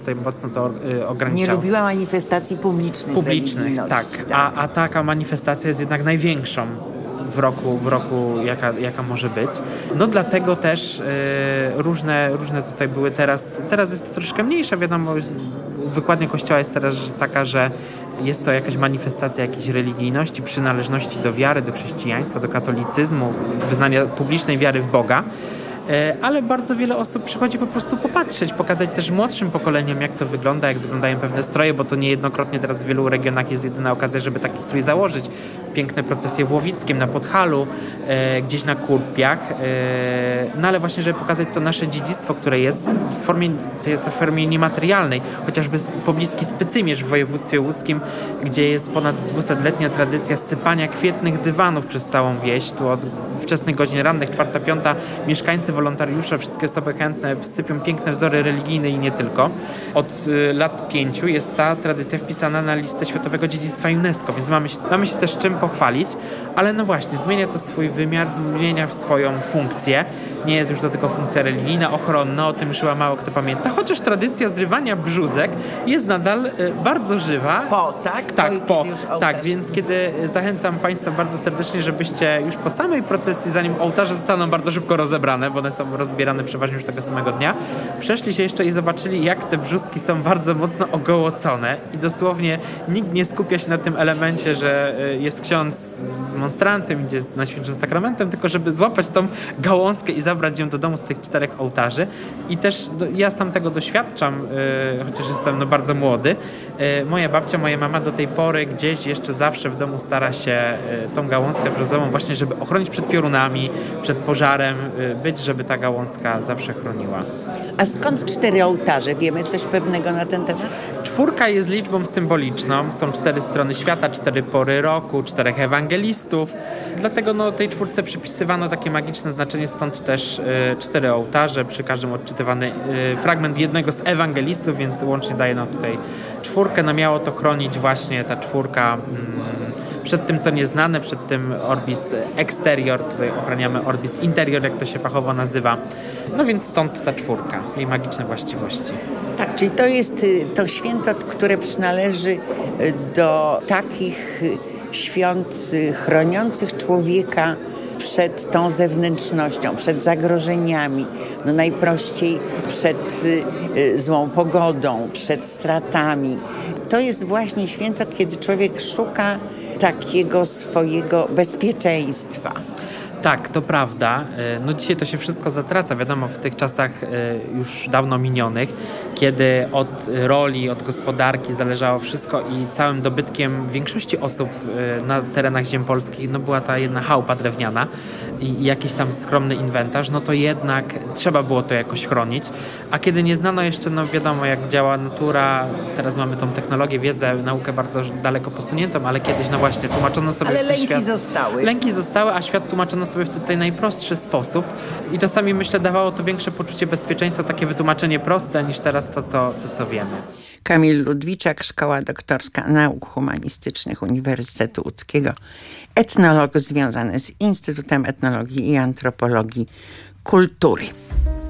tutaj mocno to ograniczał. Nie lubiła manifestacji publicznych, tak. A taka manifestacja jest jednak największą w roku jaka może być. No dlatego też różne tutaj były teraz jest to troszkę mniejsza, wiadomo, wykładnia Kościoła jest teraz taka, że jest to jakaś manifestacja jakiejś religijności, przynależności do wiary, do chrześcijaństwa, do katolicyzmu, wyznania publicznej wiary w Boga. Ale bardzo wiele osób przychodzi po prostu popatrzeć, pokazać też młodszym pokoleniom, jak to wygląda, jak wyglądają pewne stroje, bo to niejednokrotnie teraz w wielu regionach jest jedyna okazja, żeby taki strój założyć. Piękne procesje w Łowickiem, na Podhalu, gdzieś na Kurpiach. No ale właśnie, żeby pokazać to nasze dziedzictwo, które jest w formie niematerialnej. Chociażby pobliski Spycymierz w województwie łódzkim, gdzie jest ponad 200-letnia tradycja sypania kwietnych dywanów przez całą wieś. Tu od wczesnych godzin rannych, 4-5, mieszkańcy, wolontariusze, wszystkie osoby chętne sypią piękne wzory religijne i nie tylko. Od lat 5 jest ta tradycja wpisana na listę Światowego Dziedzictwa UNESCO, więc mamy się też czym pochwalić, ale no właśnie, zmienia to swój wymiar, zmienia swoją funkcję. Nie jest już to tylko funkcja religijna, ochronna, o tym już chyba mało kto pamięta, chociaż tradycja zrywania brzózek jest nadal bardzo żywa. Tak, więc kiedy zachęcam Państwa bardzo serdecznie, żebyście już po samej procesji, zanim ołtarze zostaną bardzo szybko rozebrane, bo one są rozbierane przeważnie już tego samego dnia, przeszli się jeszcze i zobaczyli, jak te brzuski są bardzo mocno ogołocone i dosłownie nikt nie skupia się na tym elemencie, że jest ksiądz z monstrancem, idzie z Najświętszym Sakramentem, tylko żeby złapać tą gałązkę i zabrać ją do domu z tych 4 ołtarzy. I też ja sam tego doświadczam, chociaż jestem bardzo młody. Moja babcia, moja mama do tej pory gdzieś jeszcze zawsze w domu stara się tą gałązkę brzozową właśnie, żeby ochronić przed piorunami, przed pożarem, żeby ta gałązka zawsze chroniła. A skąd 4 ołtarze? Wiemy coś pewnego na ten temat? 4 jest liczbą symboliczną. Są 4 strony świata, 4 pory roku, 4 ewangelistów. Dlatego tej 4 przypisywano takie magiczne znaczenie, stąd też 4 ołtarze, przy każdym odczytywany fragment jednego z ewangelistów, więc łącznie daje nam tutaj 4. No miało to chronić właśnie ta 4 przed tym, co nieznane, przed tym orbis exterior, tutaj ochraniamy orbis interior, jak to się fachowo nazywa. No więc stąd ta 4, jej magiczne właściwości. Tak, czyli to jest to święto, które przynależy do takich świąt chroniących człowieka przed tą zewnętrznością, przed zagrożeniami, no najprościej przed złą pogodą, przed stratami. To jest właśnie święto, kiedy człowiek szuka takiego swojego bezpieczeństwa. Tak, to prawda. No dzisiaj to się wszystko zatraca, wiadomo, w tych czasach już dawno minionych, kiedy od roli, od gospodarki zależało wszystko i całym dobytkiem większości osób na terenach ziem polskich była ta jedna chałupa drewniana i jakiś tam skromny inwentarz, no to jednak trzeba było to jakoś chronić. A kiedy nie znano jeszcze, wiadomo jak działa natura, teraz mamy tą technologię, wiedzę, naukę bardzo daleko posuniętą, ale kiedyś właśnie tłumaczono sobie ale w ten lęki zostały. Lęki zostały, a świat tłumaczono sobie w tutaj najprostszy sposób i czasami myślę dawało to większe poczucie bezpieczeństwa, takie wytłumaczenie proste niż teraz to, co wiemy. Kamil Ludwiczak, Szkoła Doktorska Nauk Humanistycznych Uniwersytetu Łódzkiego, etnolog związany z Instytutem Etnologii i Antropologii Kultury.